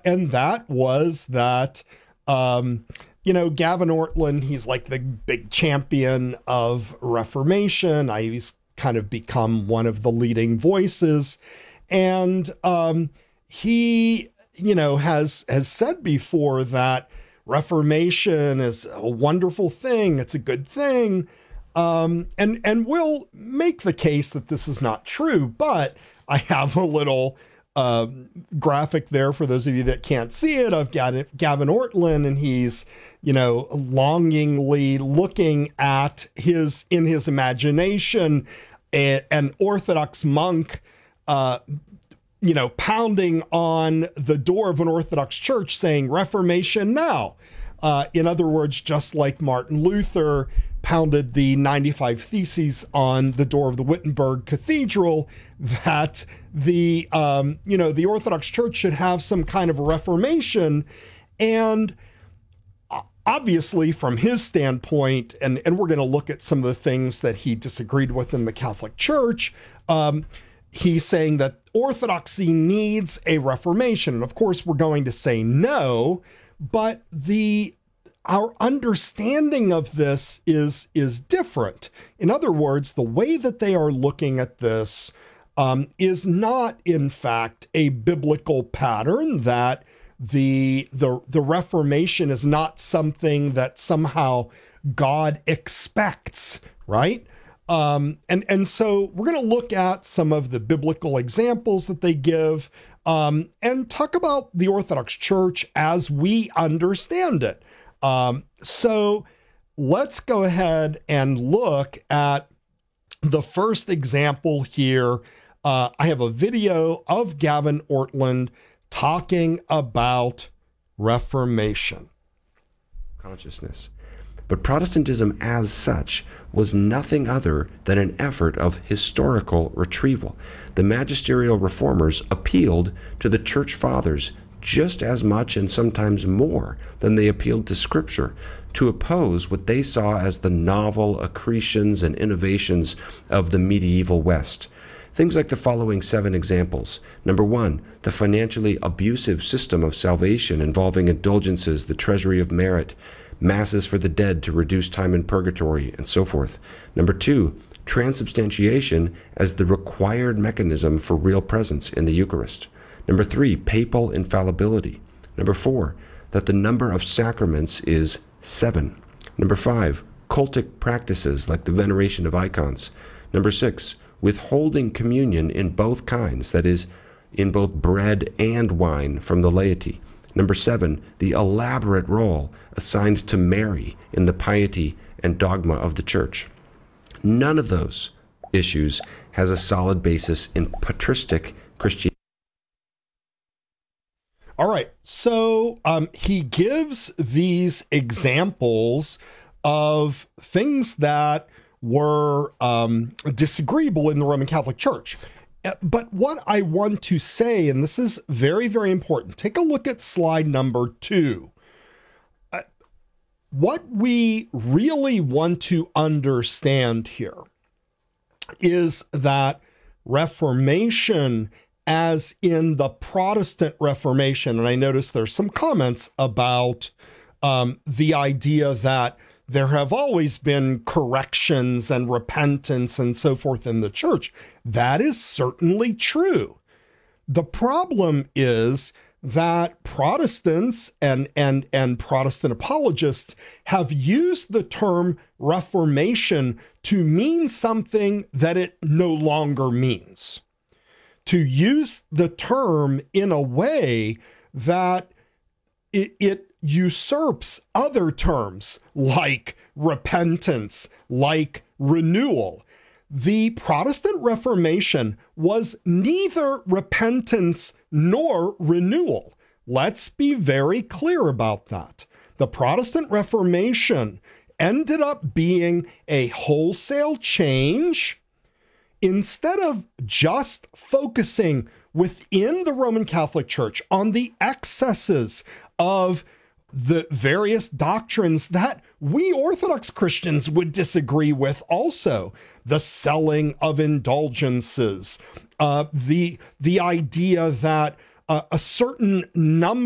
And that was that, Gavin Ortlund, he's like the big champion of Reformation. He's kind of become one of the leading voices. And he, has said before that Reformation is a wonderful thing. It's a good thing. And we'll make the case that this is not true, but I have a little graphic there for those of you that can't see it of Gavin Ortlund, and he's, longingly looking at in his imagination, an Orthodox monk, pounding on the door of an Orthodox church saying Reformation now. In other words, just like Martin Luther pounded the 95 Theses on the door of the Wittenberg Cathedral, that the Orthodox Church should have some kind of a reformation. And obviously from his standpoint, and we're going to look at some of the things that he disagreed with in the Catholic Church, he's saying that Orthodoxy needs a reformation. And of course, we're going to say no, but our understanding of this is different. In other words, the way that they are looking at this is not, in fact, a biblical pattern, that the Reformation is not something that somehow God expects, right? And so we're going to look at some of the biblical examples that they give, and talk about the Orthodox Church as we understand it. So let's go ahead and look at the first example here. I have a video of Gavin Ortlund talking about Reformation. Consciousness. But Protestantism as such was nothing other than an effort of historical retrieval. The magisterial reformers appealed to the church fathers just as much and sometimes more than they appealed to Scripture, to oppose what they saw as the novel accretions and innovations of the medieval West. Things like the following 7 examples. Number 1, the financially abusive system of salvation involving indulgences, the treasury of merit, masses for the dead to reduce time in purgatory, and so forth. Number 2, transubstantiation as the required mechanism for real presence in the Eucharist. Number 3, papal infallibility. Number 4, that the number of sacraments is 7. Number 5, cultic practices like the veneration of icons. Number 6, withholding communion in both kinds, that is, in both bread and wine from the laity. Number 7, the elaborate role assigned to Mary in the piety and dogma of the Church. None of those issues has a solid basis in patristic Christianity. All right, so he gives these examples of things that were disagreeable in the Roman Catholic Church. But what I want to say, and this is very, very important, take a look at slide number 2. What we really want to understand here is that Reformation, as in the Protestant Reformation, and I notice there's some comments about the idea that there have always been corrections and repentance and so forth in the church. That is certainly true. The problem is that Protestants and Protestant apologists have used the term Reformation to mean something that it no longer means. To use the term in a way that it usurps other terms like repentance, like renewal. The Protestant Reformation was neither repentance nor renewal. Let's be very clear about that. The Protestant Reformation ended up being a wholesale change. Instead of just focusing within the Roman Catholic Church on the excesses of the various doctrines that we Orthodox Christians would disagree with also, the selling of indulgences, the idea that a certain number